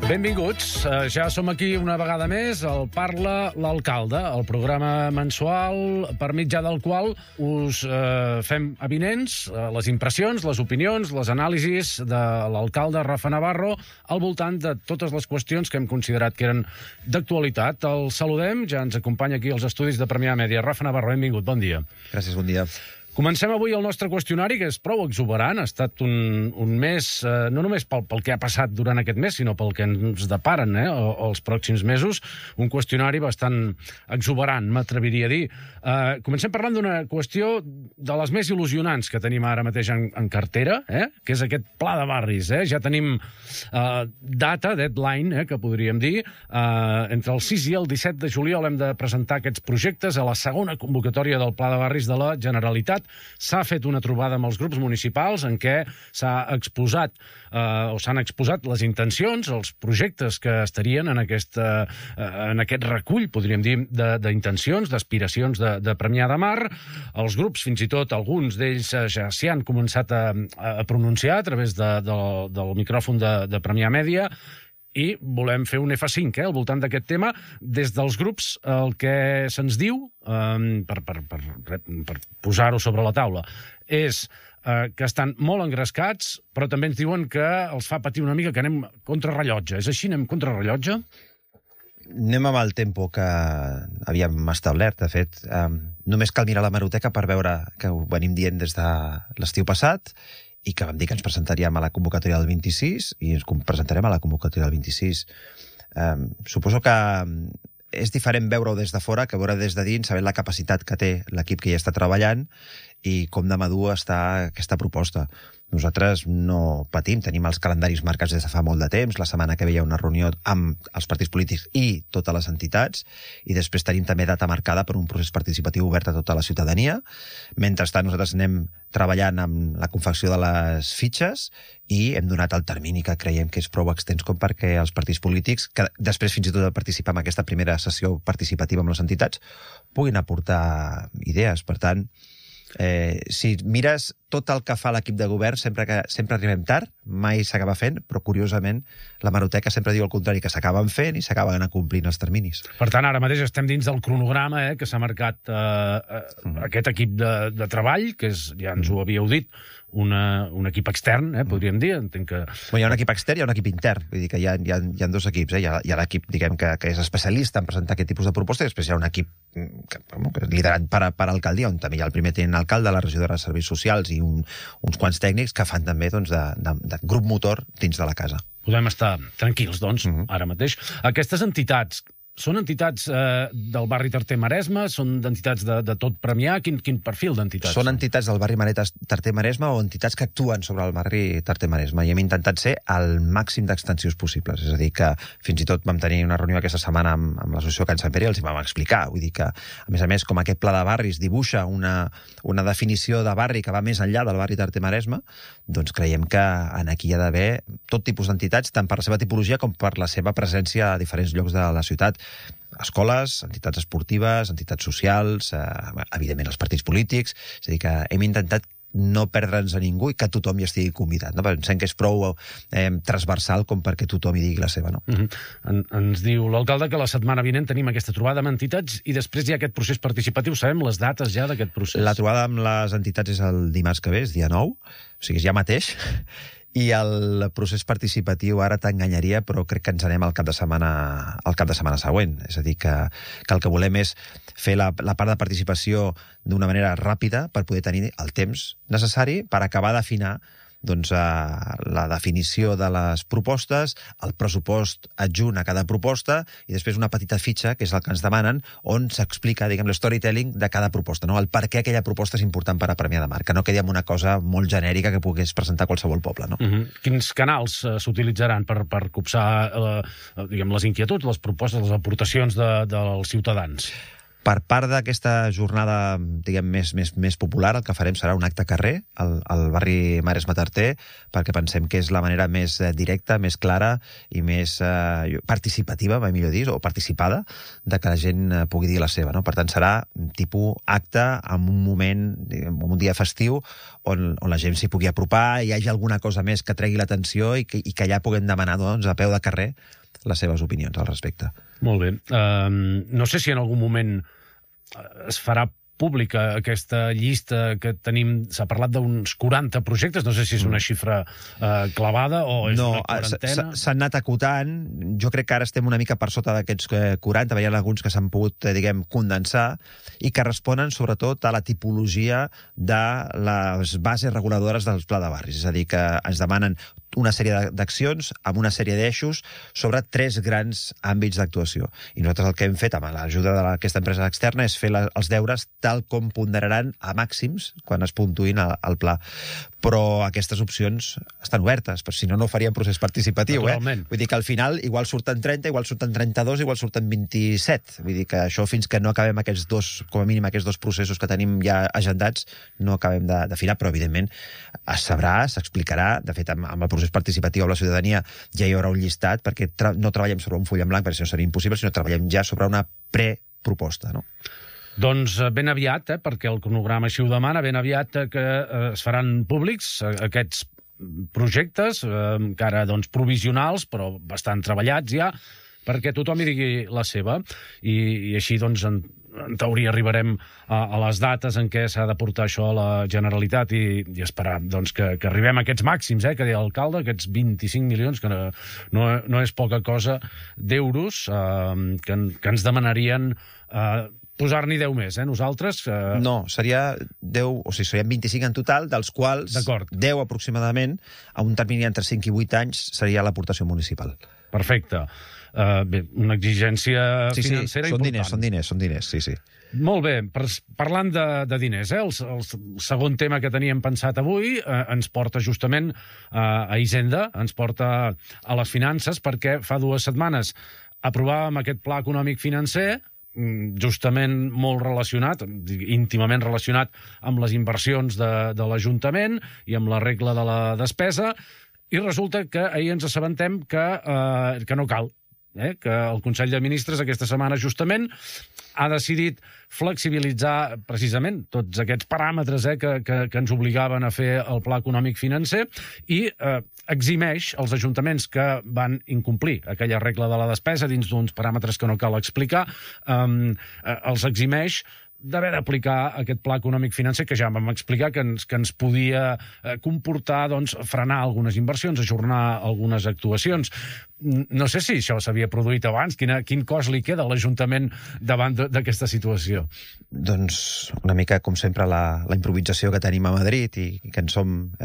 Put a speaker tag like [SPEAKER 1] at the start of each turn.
[SPEAKER 1] Benvinguts. Ja som aquí una vegada més al Parla l'Alcalde, el programa mensual per mitjà del qual us fem avinents les impressions, les opinions, les anàlisis de l'alcalde Rafa Navarro al voltant de totes les qüestions que hem considerat que eren d'actualitat. El saludem, ja ens acompanya aquí als estudis de Premià Mèdia. Rafa Navarro, benvingut, bon dia.
[SPEAKER 2] Gràcies, bon dia.
[SPEAKER 1] Comencem avui el nostre qüestionari, que és prou exuberant. Ha estat un mes, no només pel que ha passat durant aquest mes, sinó pel que ens deparen els pròxims mesos. Un qüestionari bastant exuberant, m'atreviria a dir. Comencem parlant d'una qüestió de les més il·lusionants que tenim ara mateix en cartera, que és aquest pla de barris. Ja tenim data, deadline, que podríem dir. Entre el 6 i el 17 de juliol hem de presentar aquests projectes a la segona convocatòria del pla de barris de la Generalitat. S'ha fet una trobada amb els grups municipals en què s'han exposat les intencions, els projectes que estarien en aquest recull, podríem dir, d'intencions, d'aspiracions de Premià de Mar. Els grups, fins i tot, alguns d'ells ja s'hi han començat a pronunciar a través del micròfon de Premià Mèdia, i volem fer un F5 al voltant d'aquest tema. Des dels grups, el que se'ns diu, per posar-ho sobre la taula, és que estan molt engrescats, però també ens diuen que els fa patir una mica que anem contrarrellotge. És així, anem contrarrellotge?
[SPEAKER 2] Anem amb el tempo que havíem establert, de fet. Només cal mirar la hemeroteca per veure que ho venim dient des de l'estiu passat, i que vam dir que ens presentaríem a la convocatòria del 26 i ens presentarem a la convocatòria del 26. Suposo que és diferent veure-ho des de fora que veure des de dins, sabent la capacitat que té l'equip que hi està treballant i com de madur està aquesta proposta. Nosaltres no patim, tenim els calendaris marcats des de fa molt de temps. La setmana que ve hi ha una reunió amb els partits polítics i totes les entitats, i després tenim també data marcada per un procés participatiu obert a tota la ciutadania. Mentrestant, nosaltres anem treballant amb la confecció de les fitxes i hem donat el termini que creiem que és prou extens com perquè els partits polítics, que després fins i tot de participar en aquesta primera sessió participativa amb les entitats, puguin aportar idees. Per tant, si mires tot el que fa l'equip de govern, sempre arribem tard, mai s'acaba fent, però curiosament la hemeroteca sempre diu el contrari, que s'acaben fent i s'acaben complint els terminis.
[SPEAKER 1] Per tant, ara mateix estem dins del cronograma que s'ha marcat aquest equip de treball, que ja ens ho havíeu dit, un equip extern, podríem dir. Entenc que...
[SPEAKER 2] Hi ha un equip extern i hi ha un equip intern. Vull dir que hi ha dos equips. Hi ha l'equip, diguem, que és especialista en presentar aquest tipus de propostes, i després hi ha un equip liderat per alcaldia, on també hi ha el primer tinent alcalde, la regidora de Serveis Socials i uns quants tècnics que fan també de grup motor dins de la casa.
[SPEAKER 1] Podem estar tranquils, doncs, ara mateix. Aquestes entitats són entitats del barri Tarter-Maresme? Són entitats de tot Premià? Quin perfil d'entitats?
[SPEAKER 2] Són entitats del barri Tarter-Maresme o entitats que actuen sobre el barri Tarter-Maresme, i hem intentat ser el màxim d'extensius possibles. És a dir, que fins i tot vam tenir una reunió aquesta setmana amb l'associació Can Sant Pere i els hi vam explicar. Vull dir que, a més, com aquest pla de barris dibuixa una definició de barri que va més enllà del barri Tarter-Maresme, doncs creiem que aquí hi ha d'haver tot tipus d'entitats, tant per la seva tipologia com per la seva presència a diferents llocs de la ciutat. Escoles, entitats esportives, entitats socials, evidentment els partits polítics. És a dir, que hem intentat no perdre'ns a ningú i que tothom hi estigui convidat. Pensem que és prou transversal com perquè tothom hi digui la seva.
[SPEAKER 1] Ens diu l'alcalde que la setmana vinent tenim aquesta trobada amb entitats i després hi ha aquest procés participatiu. Sabem les dates ja d'aquest procés?
[SPEAKER 2] La trobada amb les entitats és el dimarts que ve, és dia 9, o sigui, és ja mateix. I el procés participatiu ara t'enganyaria, però crec que ens anem al cap de setmana següent. És a dir, que el que volem és fer la part de participació d'una manera ràpida per poder tenir el temps necessari per acabar d'afinar la definició de les propostes, el pressupost adjunt a cada proposta i després una petita fitxa, que és el que ens demanen, on s'explica, diguem, l'storytelling de cada proposta, el per què aquella proposta és important per a Premià de Mar, que no quedi amb una cosa molt genèrica que pogués presentar qualsevol poble.
[SPEAKER 1] Quins canals s'utilitzaran per copsar les inquietuds, les propostes, les aportacions dels ciutadans?
[SPEAKER 2] Per part d'aquesta jornada, diguem, més popular, el que farem serà un acte carrer al barri Maresme-Tarter, perquè pensem que és la manera més directa, més clara i més participativa, mai millor dir, o participada, de que la gent pugui dir la seva, no? Per tant, serà un tipus acte en un moment, diguem, un dia festiu, on la gent s'hi pugui apropar, hi hagi alguna cosa més que tregui l'atenció i que allà puguem demanar, doncs, a peu de carrer les seves opinions al respecte.
[SPEAKER 1] Molt bé. No sé si en algun moment es farà pública aquesta llista que tenim. S'ha parlat d'uns 40 projectes, no sé si és una xifra clavada o és una quarantena.
[SPEAKER 2] No, s'han anat acotant. Jo crec que ara estem una mica per sota d'aquests 40, hi ha alguns que s'han pogut, diguem, condensar i que responen sobretot a la tipologia de les bases reguladores del Pla de Barris. És a dir, que ens demanen una sèrie d'accions amb una sèrie d'eixos sobre 3 grans àmbits d'actuació. I nosaltres el que hem fet amb l'ajuda d'aquesta empresa externa és fer els deures tal com ponderaran a màxims quan es puntuïn al pla. Però aquestes opcions estan obertes, però si no, no faríem procés participatiu. Vull dir que al final igual surten 30, igual surten 32, igual surten 27. Vull dir que això, fins que no acabem aquests dos, com a mínim aquests dos processos que tenim ja agendats, no acabem d'afinar, però evidentment es sabrà, s'explicarà. De fet, amb el procés participatiu amb la ciutadania ja hi haurà un llistat, perquè no treballem sobre un full en blanc, perquè això seria impossible, sinó treballem ja sobre una preproposta, no?
[SPEAKER 1] Doncs ben aviat, perquè el cronograma així ho demana, ben aviat que es faran públics aquests projectes, encara doncs, provisionals, però bastant treballats ja, perquè tothom hi digui la seva, i així doncs en teoria arribarem a les dates en què s'ha de portar això a la Generalitat i esperar doncs, que arribem a aquests màxims, que deia l'alcalde, aquests 25 milions, que no és poca cosa, d'euros que ens demanarien posar-n'hi 10 més, nosaltres...
[SPEAKER 2] No, seria 10, o sigui, serien 25 en total, dels quals 10 aproximadament, a un termini entre 5 i 8 anys, seria l'aportació municipal.
[SPEAKER 1] Perfecte. Bé, una exigència financera important.
[SPEAKER 2] Són diners, sí.
[SPEAKER 1] Molt bé, parlant de diners, el segon tema que teníem pensat avui ens porta justament a Hisenda, ens porta a les finances, perquè fa 2 setmanes aprovàvem aquest pla econòmic financer, justament molt relacionat, íntimament relacionat amb les inversions de l'Ajuntament i amb la regla de la despesa, i resulta que ahir ens assabentem que no cal, que el Consell de Ministres aquesta setmana justament ha decidit flexibilitzar precisament tots aquests paràmetres que ens obligaven a fer el pla econòmic financer i eximeix els ajuntaments que van incomplir aquella regla de la despesa dins d'uns paràmetres que no cal explicar, els eximeix d'haver d'aplicar aquest pla econòmic financer que ja vam explicar que ens podia comportar frenar algunes inversions, ajornar algunes actuacions. No sé si això s'havia produït abans. Quin cost li queda a l'Ajuntament davant d'aquesta situació?
[SPEAKER 2] Doncs una mica, com sempre, la improvisació que tenim a Madrid i que en som